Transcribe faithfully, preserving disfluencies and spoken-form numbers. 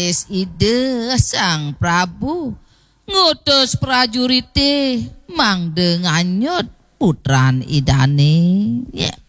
Wis ide Sang Prabu ngutus prajurite mangde nganyut putran idane. Ya.